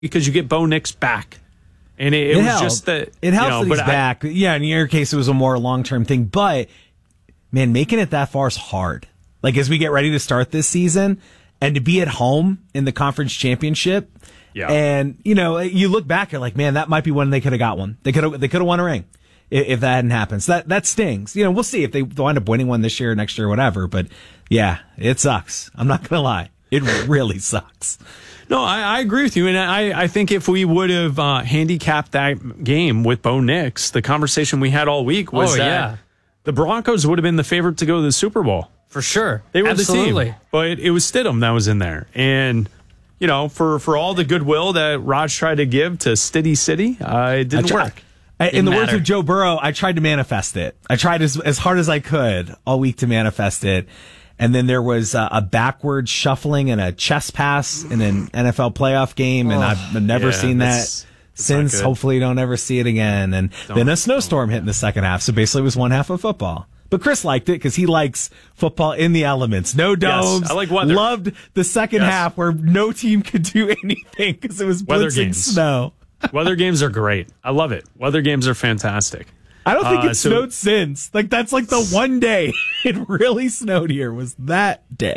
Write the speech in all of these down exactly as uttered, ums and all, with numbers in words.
because you get Bo Nix back. And it, it, it was helped. just that it helps you know, that but he's I, back. Yeah, in your case, it was a more long term thing. But man, making it that far is hard. Like as we get ready to start this season, and to be at home in the conference championship, yeah. And you know, you look back, you're like, man, that might be when they could have got one. They could have, they could have won a ring if, if that hadn't happened. So that that stings. You know, we'll see if they wind up winning one this year, next year, whatever. But yeah, it sucks. I'm not gonna lie, it really sucks. No, I, I agree with you. And I, I think if we would have uh, handicapped that game with Bo Nix, the conversation we had all week was oh, that yeah. the Broncos would have been the favorite to go to the Super Bowl. For sure. They were Absolutely. the team. But it was Stidham that was in there. And, you know, for, for all the goodwill that Raj tried to give to Stiddy City, uh, it didn't try, work. I, Didn't in the matter. words of Joe Burrow, I tried to manifest it. I tried as, as hard as I could all week to manifest it. And then there was uh, a backward shuffling and a chest pass in an N F L playoff game, and oh, I've never yeah, seen that that's, that's since. Hopefully, don't ever see it again. And don't, then a snowstorm hit in the second half, so basically it was one half of football. But Chris liked it because he likes football in the elements. No domes. Yes, I like weather. Loved the second yes. half where no team could do anything because it was weather blitzing games. snow. Weather games are great. I love it. Weather games are fantastic. I don't think uh, it so, snowed since. Like, that's like the one day it really snowed here was that day.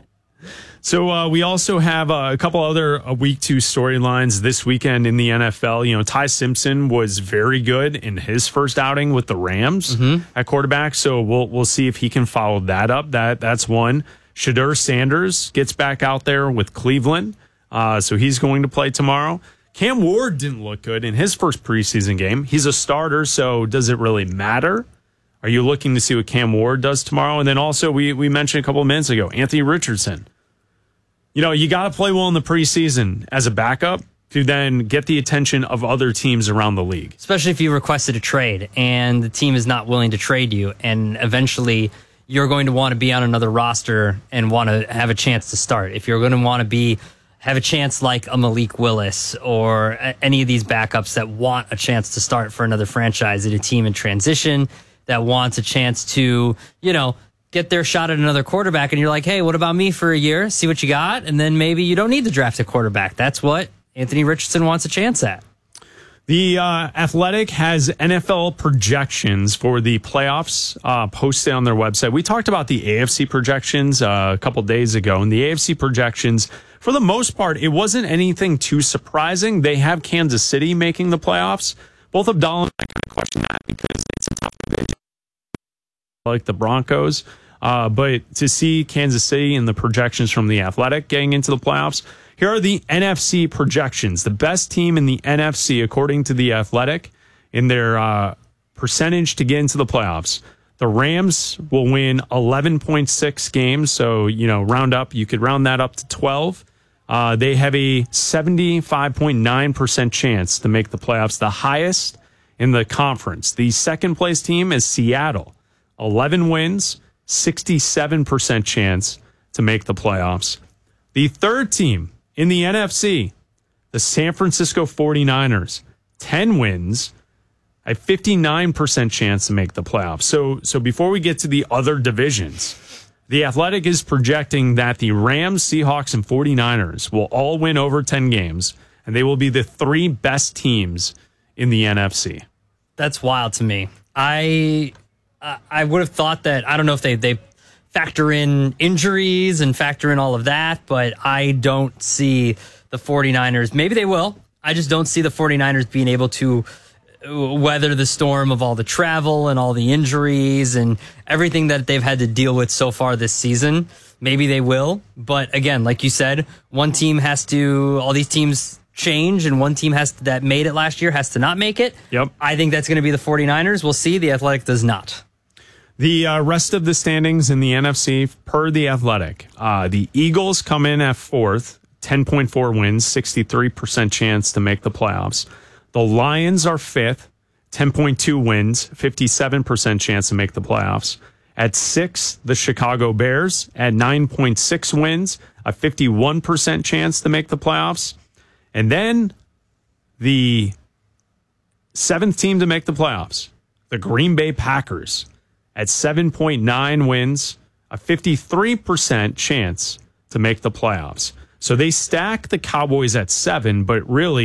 So uh, we also have uh, a couple other uh, week two storylines this weekend in the N F L. You know, Ty Simpson was very good in his first outing with the Rams mm-hmm. at quarterback. So we'll we'll see if he can follow that up. That that's one. Shadur Sanders gets back out there with Cleveland. Uh, so he's going to play tomorrow. Cam Ward didn't look good in his first preseason game. He's a starter, so does it really matter? Are you looking to see what Cam Ward does tomorrow? And then also, we, we mentioned a couple of minutes ago, Anthony Richardson. You know, you got to play well in the preseason as a backup to then get the attention of other teams around the league. Especially if you requested a trade and the team is not willing to trade you, and eventually you're going to want to be on another roster and want to have a chance to start. If you're going to want to be have a chance like a Malik Willis or any of these backups that want a chance to start for another franchise at a team in transition that wants a chance to, you know, get their shot at another quarterback, and you're like, hey, what about me for a year? See what you got, and then maybe you don't need to draft a quarterback. That's what Anthony Richardson wants a chance at. The uh, Athletic has N F L projections for the playoffs uh, posted on their website. We talked about the A F C projections uh, a couple days ago, and the A F C projections, for the most part, it wasn't anything too surprising. They have Kansas City making the playoffs. Both Abdallah and I kind of question that because it's a tough division, like the Broncos. Uh, but to see Kansas City and the projections from the Athletic getting into the playoffs, here are the N F C projections. The best team in the N F C, according to the Athletic, in their uh, percentage to get into the playoffs. The Rams will win eleven point six games. So, you know, round up, you could round that up to twelve. Uh, they have a seventy-five point nine percent chance to make the playoffs, the highest in the conference. The second place team is Seattle. eleven wins, sixty-seven percent chance to make the playoffs. The third team in the N F C, the San Francisco forty-niners, ten wins, a fifty-nine percent chance to make the playoffs. So, so before we get to the other divisions, the Athletic is projecting that the Rams, Seahawks, and forty-niners will all win over ten games, and they will be the three best teams in the N F C. That's wild to me. I I would have thought that, I don't know if they, they factor in injuries and factor in all of that, but I don't see the forty-niners. Maybe they will. I just don't see the forty-niners being able to weather the storm of all the travel and all the injuries and everything that they've had to deal with so far this season. Maybe they will. But again, like you said, one team has to, all these teams change, and one team has that made it last year has to not make it. Yep. I think that's going to be the forty-niners. We'll see. The Athletic does not. The uh, rest of the standings in the N F C, per the Athletic, uh, the Eagles come in at fourth, ten point four wins, sixty-three percent chance to make the playoffs. The Lions are fifth, ten point two wins, fifty-seven percent chance to make the playoffs. At sixth, the Chicago Bears at nine point six wins, a fifty-one percent chance to make the playoffs. And then the seventh team to make the playoffs, the Green Bay Packers, at seven point nine wins, a fifty-three percent chance to make the playoffs. So they stack the Cowboys at seven, but really